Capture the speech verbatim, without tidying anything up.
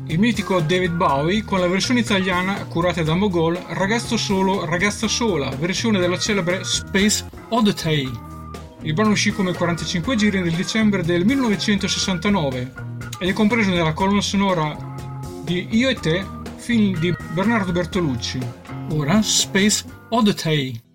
il mitico David Bowie con la versione italiana curata da Mogol Ragazzo solo, ragazza sola, versione della celebre Space Oddity. Il brano uscì come quarantacinque giri nel dicembre del millenovecentosessantanove ed è compreso nella colonna sonora di Io e te, film di Bernardo Bertolucci. Ora Space Oddity.